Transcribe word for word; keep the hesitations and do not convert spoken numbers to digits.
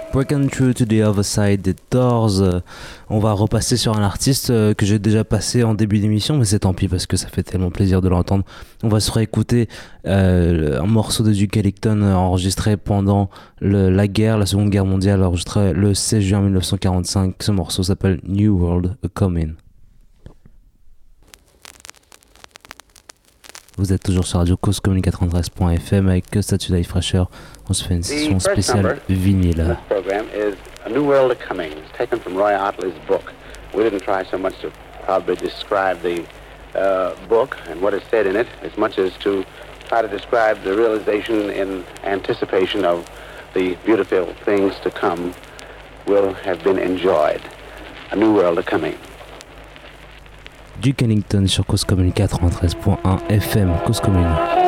Breaking Through to the Other Side des Doors. Euh, on va repasser sur un artiste euh, que j'ai déjà passé en début d'émission, mais c'est tant pis parce que ça fait tellement plaisir de l'entendre. On va se réécouter euh, un morceau de Duke Ellington enregistré pendant le, la guerre, la Seconde Guerre mondiale, enregistré le seize juin mille neuf cent quarante-cinq. Ce morceau s'appelle New World A Comin'. Vous êtes toujours sur Radio Cause Commune quatre-vingt-treize point F M avec Saturday Fresher. On se fait une session spéciale vinyle. This program is A New World A Coming. It's taken from Roy Ottley's book. We didn't try so much to probably describe the uh, book and what is said in it as much as to try to describe the realization in anticipation of the beautiful things to come will have been enjoyed. A New World A Coming. Duke Ellington sur Cause Commune quatre-vingt-treize point un F M, Cause Commune.